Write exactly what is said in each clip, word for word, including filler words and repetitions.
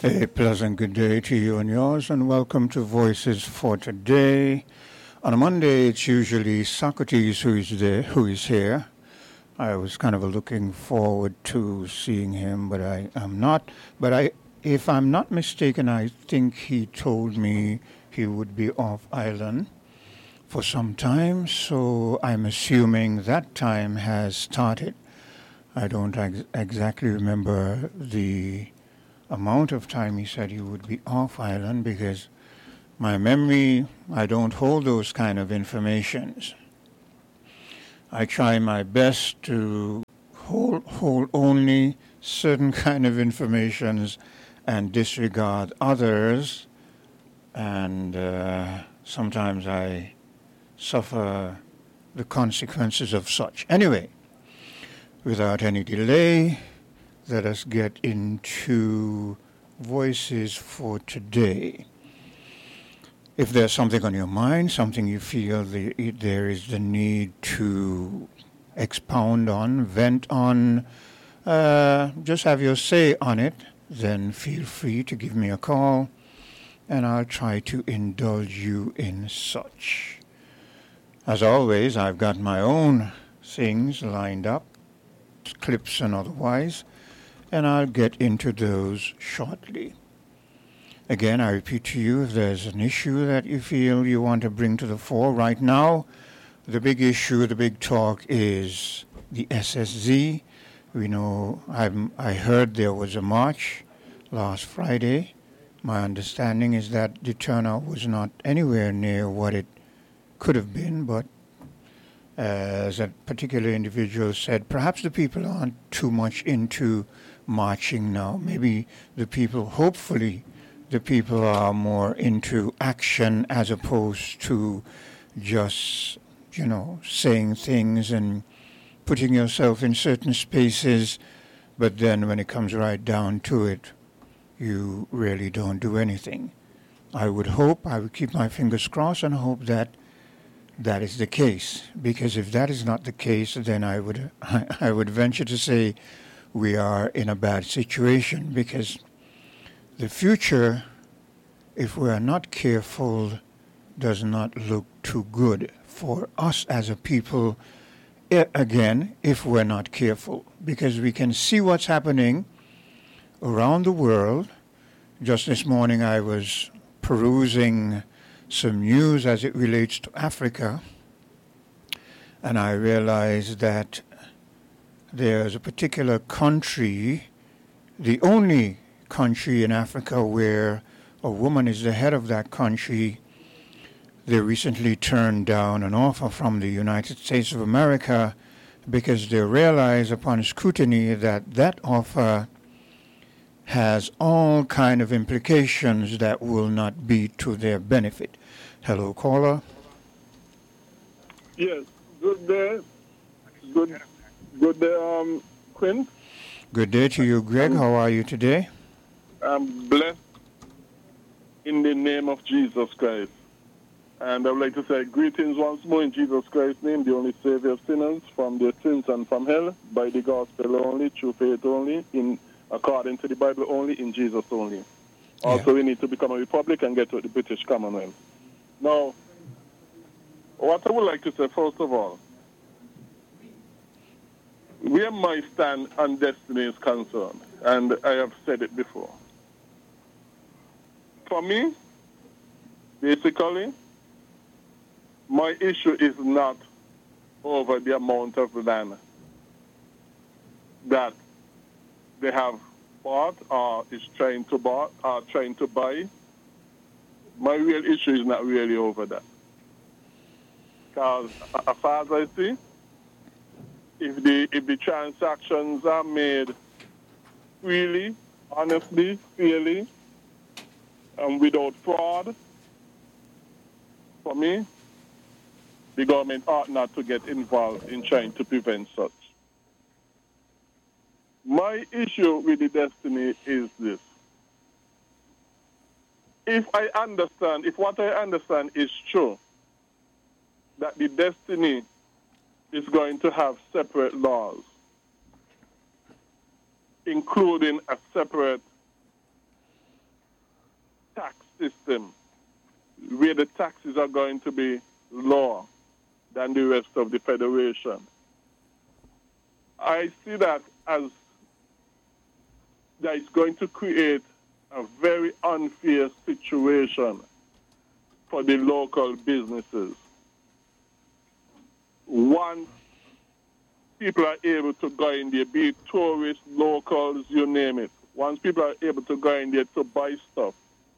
A pleasant good day to you and yours, and welcome to Voices for Today. On a Monday, it's usually Socrates who is there, who is here. I was kind of looking forward to seeing him, but I am not. But I, if I'm not mistaken, I think he told me he would be off island for some time, so I'm assuming that time has started. I don't ex- exactly remember the amount of time he said he would be off island because my memory, I don't hold those kind of informations. I try my best to hold, hold only certain kind of informations and disregard others, and uh, sometimes I suffer the consequences of such. Anyway, without any delay, let us get into Voices for Today. If there's something on your mind, something you feel the, there is the need to expound on, vent on, uh, just have your say on it, then feel free to give me a call, and I'll try to indulge you in such. As always, I've got my own things lined up, clips and otherwise, and I'll get into those shortly. Again, I repeat to you, if there's an issue that you feel you want to bring to the fore right now, the big issue, the big talk is the S S Z. We know, I'm, I heard there was a march last Friday. My understanding is that the turnout was not anywhere near what it could have been, but as a particular individual said, perhaps the people aren't too much into marching now. Maybe the people, hopefully, the people are more into action as opposed to just, you know, saying things and putting yourself in certain spaces, but then when it comes right down to it, you really don't do anything. I would hope, I would keep my fingers crossed and hope that that is the case, because if that is not the case, then I would I, I would venture to say we are in a bad situation, because the future, if we are not careful, does not look too good for us as a people, I- again, if we're not careful, because we can see what's happening around the world. Just this morning I was perusing some news as it relates to Africa, and I realized that there's a particular country, the only country in Africa where a woman is the head of that country. They recently turned down an offer from the United States of America because they realize upon scrutiny that that offer has all kind of implications that will not be to their benefit. Hello, caller. Yes, good day. Good, good day, um, Quinn. Good day to you, Greg. How are you today? I'm blessed in the name of Jesus Christ. And I would like to say greetings once more in Jesus Christ's name, the only Savior of sinners from their sins and from hell, by the gospel only, through faith only, in according to the Bible only, in Jesus only. Also, yeah. We need to become a republic and get to the British Commonwealth. Now, what I would like to say, first of all, where my stand on destiny is concerned, and I have said it before, for me, basically, my issue is not over the amount of land that they have bought or is trying to buy, or trying to buy. My real issue is not really over that. Because as far as I see, if the if the transactions are made freely, honestly, fairly, and without fraud, for me, the government ought not to get involved in trying to prevent such. My issue with the destiny is this. If I understand, if what I understand is true, that the destiny is going to have separate laws, including a separate system where the taxes are going to be lower than the rest of the Federation. I see that as that it's going to create a very unfair situation for the local businesses. Once people are able to go in there, be it tourists, locals, you name it, once people are able to go in there to buy stuff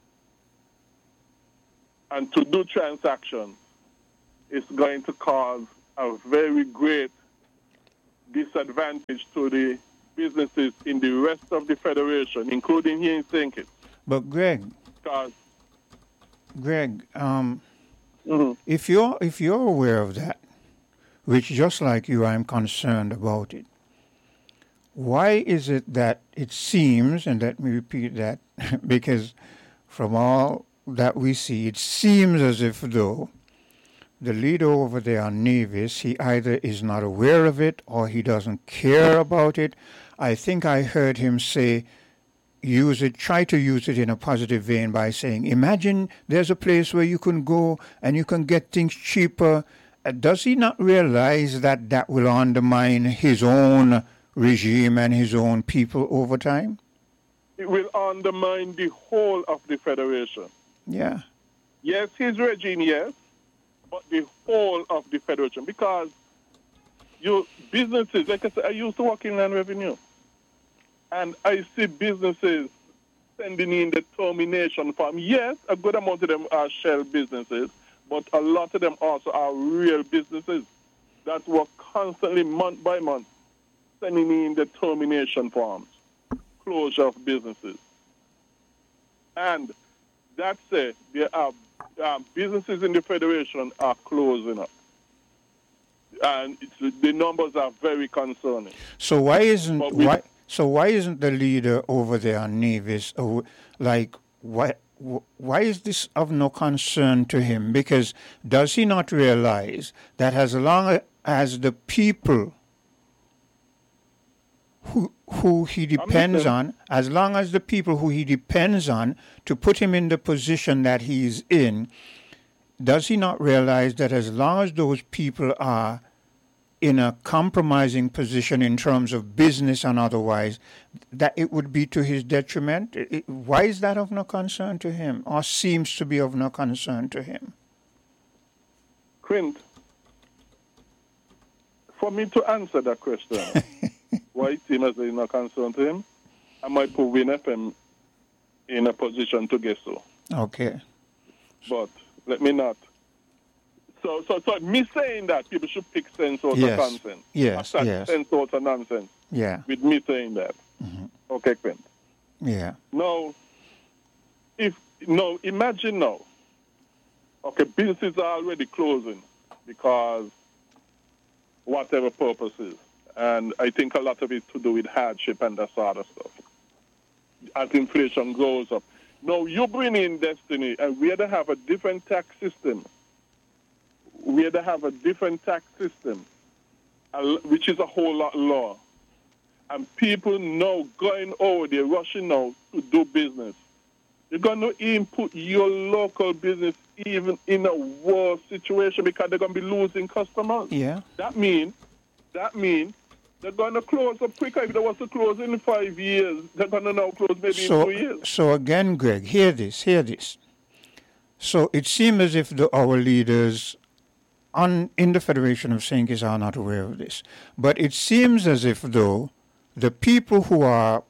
and to do transactions, it's going to cause a very great disadvantage to the businesses in the rest of the Federation, including here in Saint Kitts. But Greg, Because, Greg, um, mhm. if you're if you're aware of that, which just like you, I'm concerned about it. Why is it that it seems, and let me repeat that, because from all that we see, it seems as if though the leader over there on Nevis, he either is not aware of it or he doesn't care about it. I think I heard him say, use it, try to use it in a positive vein by saying, imagine there's a place where you can go and you can get things cheaper. Uh, Does he not realize that that will undermine his own regime and his own people over time? It will undermine the whole of the Federation. Yeah. Yes, his regime, yes, but the whole of the Federation. Because you businesses, like I said, I used to work in land revenue. And I see businesses sending in the termination form. Yes, a good amount of them are shell businesses, but a lot of them also are real businesses that work constantly, month by month, sending in the termination forms, closure of businesses. And that's it. There are um, businesses in the Federation are closing up. And it's, the numbers are very concerning. So why isn't But we- why? So why isn't the leader over there on Nevis uh, like why? Why is this of no concern to him? Because does he not realize that as long as the people who who he depends on, as long as the people who he depends on to put him in the position that he's in, does he not realize that as long as those people are in a compromising position in terms of business and otherwise, that it would be to his detriment? It- it- why is that of no concern to him, or seems to be of no concern to him? Quint, for me to answer that question, why it seems as it's not concerned to him, I might put Win F M in a position to guess so. Okay. But let me not. So, so, so me saying that people should pick sense out Yes. of nonsense. Yes, Not yes. sense out of nonsense Yeah. with me saying that. Okay, Quint. Yeah. Now, if no, imagine now. Okay, businesses are already closing because whatever purposes, and I think a lot of it to do with hardship and that sort of stuff. As inflation goes up, now you bring in Destiny, and we had to have a different tax system. We had to have a different tax system, a- which is a whole lot lower. And people now going over there, rushing now to do business. You're going to input your local business even in a worse situation because they're going to be losing customers. Yeah. That means, that means they're going to close up quicker. If they was to close in five years, they're going to now close maybe in two So, years. so again, Greg, hear this, hear this. So it seems as if the, our leaders on in the Federation of Saint Kitts are not aware of this. But it seems as if, though, the people who are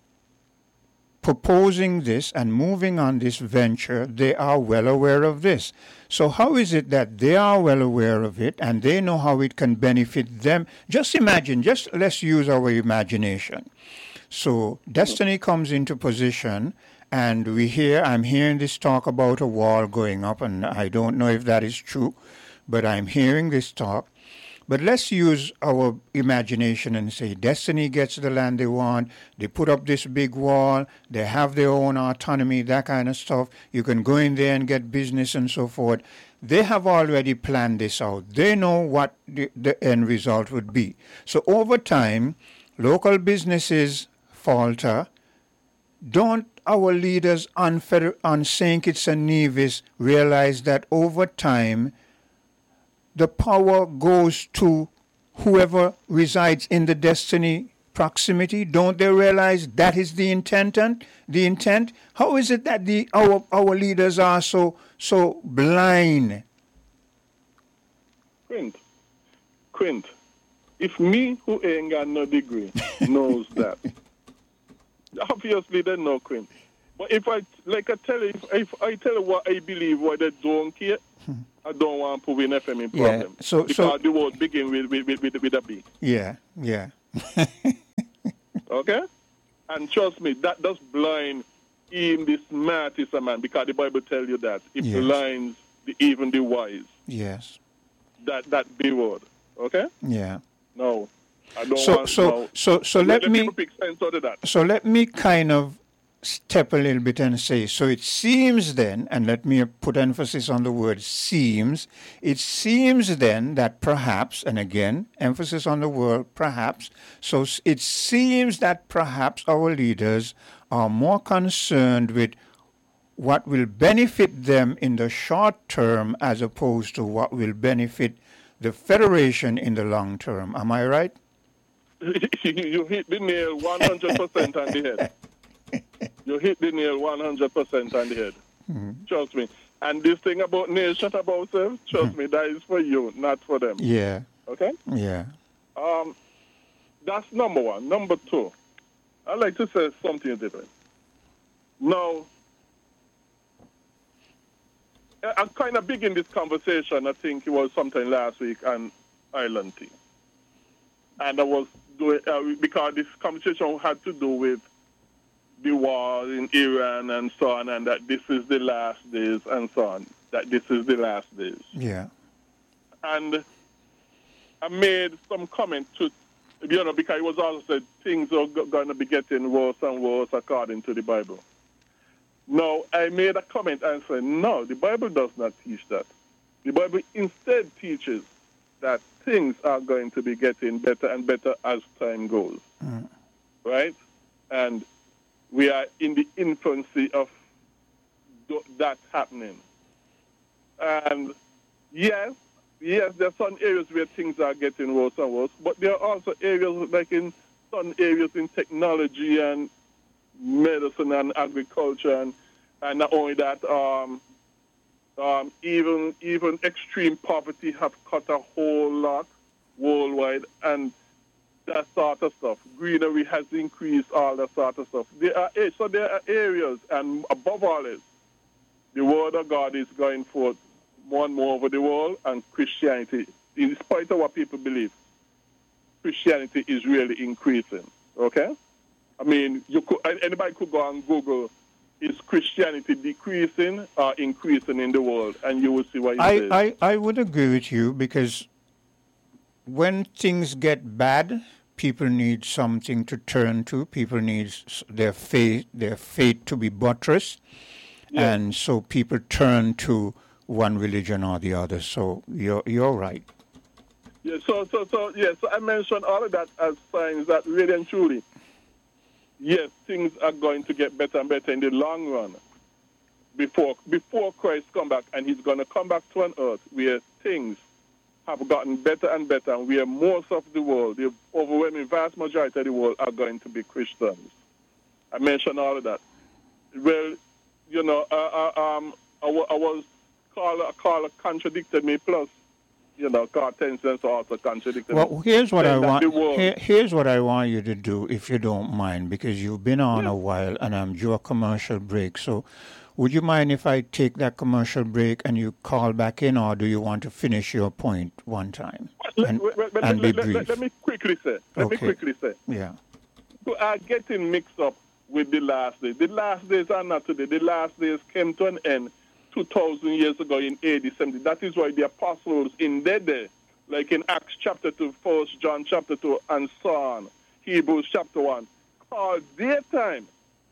proposing this and moving on this venture, they are well aware of this. So how is it that they are well aware of it and they know how it can benefit them? Just imagine, just let's use our imagination. So Destiny comes into position, and we hear, I'm hearing this talk about a wall going up, and I don't know if that is true, but I'm hearing this talk. But let's use our imagination and say Destiny gets the land they want, they put up this big wall, they have their own autonomy, that kind of stuff. You can go in there and get business and so forth. They have already planned this out. They know what the, the end result would be. So over time, local businesses falter, don't our leaders on, Feder- on Saint Kitts and Nevis realize that over time the power goes to whoever resides in the destiny proximity? Don't they realize that is the intent? And the intent. How is it that the our our leaders are so so blind? Quint, Quint, if me who ain't got no degree knows that, obviously they know, Quint. But if I, like I tell you, if, if I tell you what I believe, what they don't care, I don't want to put in F M in problem. Yeah. So because so the word begin with with, with, with, with a B. yeah yeah. Okay? And trust me, that does blind even the smartest of man, because the Bible tells you that. It Yes. blinds the, even the wise. Yes. That that B word. Okay? Yeah. No. I don't So want so no. so so let let me people make sense out of that. so let me kind of step a little bit and say, so it seems then, and let me put emphasis on the word seems, it seems then that perhaps, and again, emphasis on the word perhaps, so s- it seems that perhaps our leaders are more concerned with what will benefit them in the short term as opposed to what will benefit the Federation in the long term. Am I right? You hit the nail one hundred percent on the head. You hit the nail one hundred percent on the head. Trust me. And this thing about nation about self, trust me, that is for you, not for them. Yeah, Okay? yeah. Um, that's number one. Number two, I'd like to say something different. Now, I- I'm kind of big in this conversation. I think it was sometime last week on Island Tea. And I was doing, uh, because this conversation had to do with the war in Iran and so on, and that this is the last days and so on, that this is the last days. Yeah. And I made some comment to, you know, because it was also said things are going to be getting worse and worse according to the Bible. Now, I made a comment and said, no, the Bible does not teach that. The Bible instead teaches that things are going to be getting better and better as time goes. Mm. Right? And we are in the infancy of th- that happening. And yes, yes, there are some areas where things are getting worse and worse, but there are also areas like in some areas in technology and medicine and agriculture, and, and not only that, um, um, even even extreme poverty have cut a whole lot worldwide, and that sort of stuff. Greenery has increased, all that sort of stuff. There are so there are areas, and above all this, the word of God is going forth more and more over the world, and Christianity, in spite of what people believe, Christianity is really increasing. Okay, I mean, you could anybody could go and Google, is Christianity decreasing or increasing in the world, and you will see what it I, says. I, I would agree with you because when things get bad, people need something to turn to. People need s- their faith, their faith to be buttressed, Yeah. and so people turn to one religion or the other. So you're you're right. Yeah, so, so, so, yeah, so I mentioned all of that as signs that really and truly, yes, things are going to get better and better in the long run before before Christ come back, and he's going to come back to an earth where things have gotten better and better, and where most of the world, the overwhelming vast majority of the world, are going to be Christians. I mentioned all of that. Well, you know, uh, uh, um, I, w- I was called, called contradicted me, plus, you know, God ten cents also contradicted me. Well, here's what I saying that want. the world- Here, here's what I want you to do, if you don't mind, because you've been on Yeah. a while, and I'm due a commercial break. So, would you mind if I take that commercial break and you call back in, or do you want to finish your point one time Let, and, let- let- and let- be let- let- brief? let me quickly say, let Okay. me quickly say, Yeah. people are getting mixed up with the last days. The last days are not today. The last days came to an end two thousand years ago in A D seventy. That is why the apostles in their day, like in Acts chapter two, First John chapter two, and so on, Hebrews chapter one, called their time,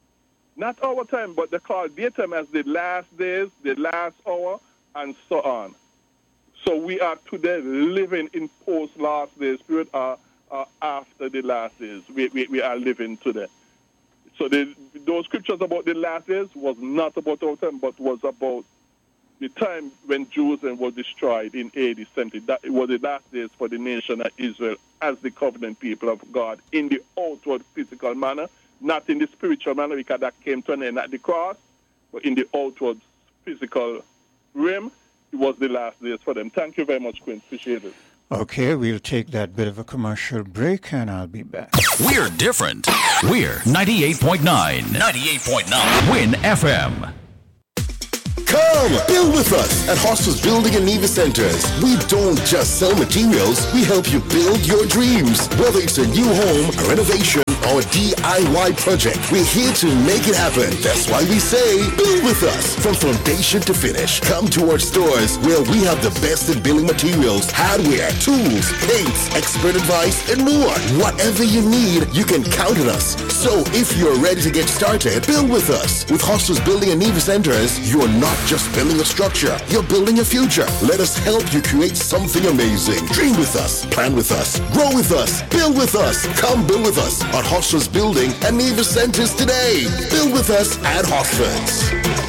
not our time, but they called their time as the last days, the last hour, and so on. So we are today living in post-last days period, uh, uh, after the last days. We, we, we are living today. So the those scriptures about the last days was not about our time, but was about the time when Jerusalem was destroyed in A D seventy. That it was the last days for the nation of Israel as the covenant people of God in the outward physical manner, not in the spiritual manner, because that came to an end at the cross, but in the outward physical realm, it was the last days for them. Thank you very much, Quinn. Appreciate it. Okay, we'll take that bit of a commercial break, and I'll be back. We're different. We're ninety-eight point nine. ninety-eight point nine. Win F M. Come, build with us at Hostels Building and Neva Centers. We don't just sell materials, we help you build your dreams. Whether it's a new home, a renovation, or D I Y project, we're here to make it happen. That's why we say, build with us. From foundation to finish, come to our stores where we have the best in building materials, hardware, tools, paints, expert advice, and more. Whatever you need, you can count on us. So if you're ready to get started, build with us. With Hostels Building and Neva Centers, you're not just building a structure, you're building a future. Let us help you create something amazing. Dream with us, plan with us, grow with us, build with us. Come build with us at Hostels Building and Neva Centers today. Build with us at Hosfords.